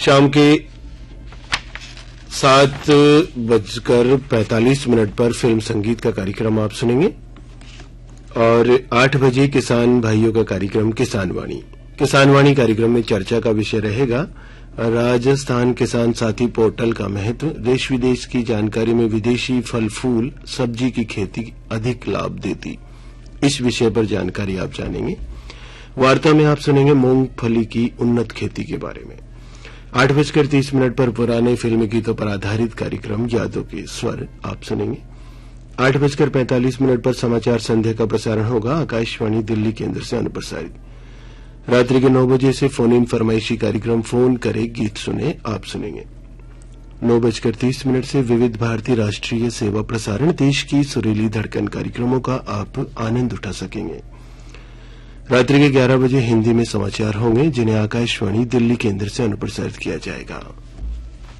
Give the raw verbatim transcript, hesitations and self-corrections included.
शाम के सात बजकर पैंतालीस मिनट पर फिल्म संगीत का कार्यक्रम आप सुनेंगे और आठ बजे किसान भाइयों का कार्यक्रम किसान वाणी। किसान वाणी कार्यक्रम में चर्चा का विषय रहेगा राजस्थान किसान साथी पोर्टल का महत्व, देश विदेश की जानकारी में विदेशी फल फूल सब्जी की खेती अधिक लाभ देती, इस विषय पर जानकारी आप जानेंगे। वार्ता में आप सुनेंगे मूंगफली की उन्नत खेती के बारे में। आठ बजकर तीस मिनट पर पुराने फिल्मी गीतों पर आधारित कार्यक्रम यादों के स्वर आप सुनेंगे। आठ बजकर पैंतालीस मिनट पर समाचार संध्या का प्रसारण होगा आकाशवाणी दिल्ली केंद्र से अनुप्रसारित। रात्रि के नौ बजे से फोन इन फरमाइशी कार्यक्रम फोन करे गीत सुने आप सुनेंगे। नौ बजकर तीस मिनट से विविध भारती राष्ट्रीय सेवा प्रसारण देश की सुरीली धड़कन कार्यक्रमों का आप आनंद उठा सकेंगे। रात्रि के ग्यारह बजे हिंदी में समाचार होंगे जिन्हें आकाशवाणी दिल्ली केंद्र से अनुप्रसारित किया जाएगा।